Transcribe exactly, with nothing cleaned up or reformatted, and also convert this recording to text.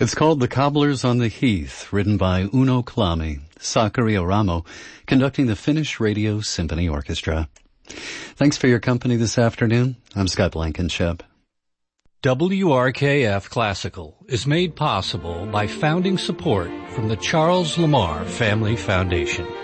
It's called The Cobblers on the Heath, written by Uno Clami, Sakari Oramo, conducting the Finnish Radio Symphony Orchestra. Thanks for your company this afternoon. I'm Scott Blankenship. W R K F Classical is made possible by founding support from the Charles Lamar Family Foundation.